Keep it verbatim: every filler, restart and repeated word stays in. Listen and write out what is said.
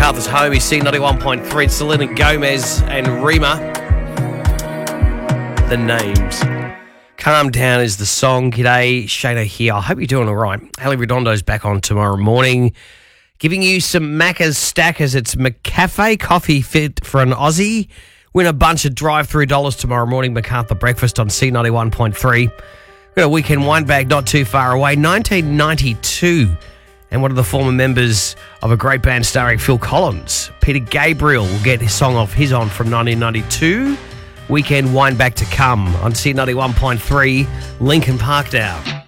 MacArthur's home is C ninety-one point three. It's Selena Gomez and Rima. The Names. Calm Down is the song. G'day, Shana here. I hope you're doing all right. Haley Redondo's back on tomorrow morning, giving you some Macca's stackers. It's McCafe coffee fit for an Aussie. Win a bunch of drive-through dollars tomorrow morning. MacArthur breakfast on C ninety-one point three. We've got a weekend wine bag not too far away. nineteen ninety-two. And one of the former members of a great band starring Phil Collins, Peter Gabriel, will get his song off his on from nineteen ninety-two. Weekend wine back to come on C ninety-one point three, Lincoln Park now.